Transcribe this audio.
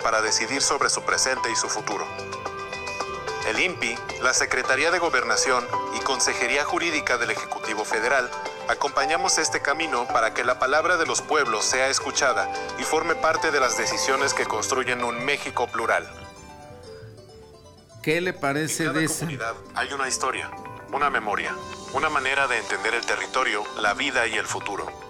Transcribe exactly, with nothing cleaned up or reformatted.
para decidir sobre su presente y su futuro. El I N P I, la Secretaría de Gobernación y Consejería Jurídica del Ejecutivo Federal acompañamos este camino para que la palabra de los pueblos sea escuchada y forme parte de las decisiones que construyen un México plural. ¿Qué le parece En cada de esa? comunidad hay una historia, una memoria, una manera de entender el territorio, la vida y el futuro.